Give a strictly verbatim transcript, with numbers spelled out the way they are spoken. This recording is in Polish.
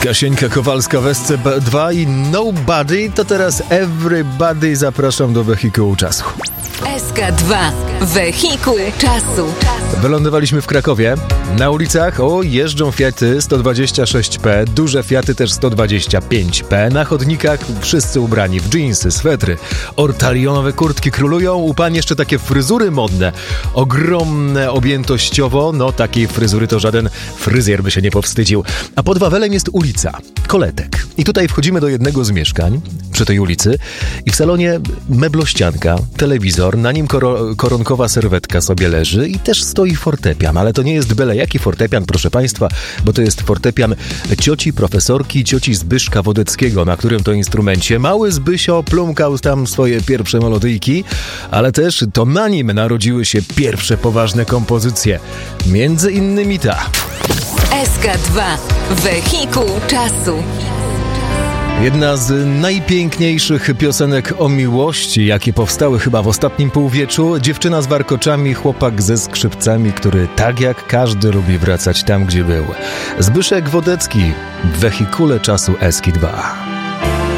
Kasieńka Kowalska w S C B dwa i Nobody, to teraz Everybody. Zapraszam do Wehikułu Czasu. S K dwa. Wehikuł Czasu. Wylądowaliśmy w Krakowie. Na ulicach o jeżdżą Fiaty sto dwadzieścia sześć P, duże Fiaty też sto dwadzieścia pięć P. Na chodnikach wszyscy ubrani w dżinsy, swetry, ortalionowe kurtki królują. U pań jeszcze takie fryzury modne, ogromne objętościowo. No takiej fryzury to żaden fryzjer by się nie powstydził. A pod Wawelem jest ulica Koletek. I tutaj wchodzimy do jednego z mieszkań przy tej ulicy i w salonie meblościanka, telewizor, na nim koro- koronkowa serwetka sobie leży i też stoi fortepian, ale to nie jest byle jaki fortepian, proszę Państwa, bo to jest fortepian cioci profesorki, cioci Zbyszka Wodeckiego, na którym to instrumencie mały Zbysio plumkał tam swoje pierwsze melodyjki, ale też to na nim narodziły się pierwsze poważne kompozycje. Między innymi ta. S K dwa. Wehikuł Czasu. Jedna z najpiękniejszych piosenek o miłości, jakie powstały chyba w ostatnim półwieczu. Dziewczyna z warkoczami, chłopak ze skrzypcami, który tak jak każdy lubi wracać tam, gdzie był. Zbyszek Wodecki w Wehikule Czasu S K dwa.